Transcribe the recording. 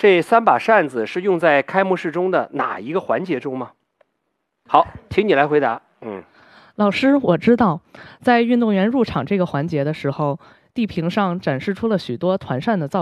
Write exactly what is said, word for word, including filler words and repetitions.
这三把扇子是用在开幕式中的哪一个环节中吗？好，请你来回答。嗯， 老师，我知道，在运动员入场这个环节的时候，地屏上展示出了许多团扇的造